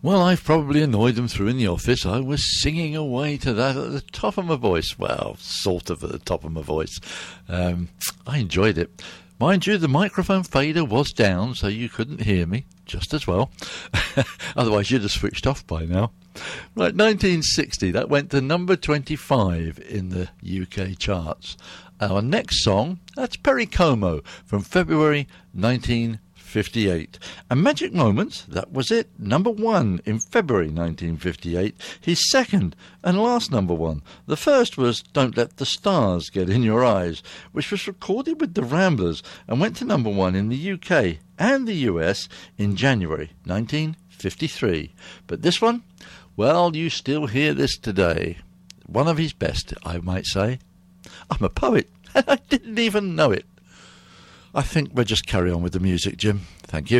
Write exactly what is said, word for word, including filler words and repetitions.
Well, I've probably annoyed them through in the office. I was singing away to that at the top of my voice. Well, sort of at the top of my voice. Um, I enjoyed it. Mind you, the microphone fader was down, so you couldn't hear me, just as well. Otherwise, you'd have switched off by now. Right, nineteen sixty, that went to number twenty-five in the U K charts. Our next song, that's Perry Como from February nineteen fifty-eight. And Magic Moments, that was it, number one in February nineteen fifty-eight, his second and last number one. The first was Don't Let the Stars Get in Your Eyes, which was recorded with the Ramblers and went to number one in the U K and the U S in January nineteen fifty-three. But this one, well, you still hear this today. One of his best, I might say. I'm a poet, and I didn't even know it. I think we'll just carry on with the music, Jim. Thank you.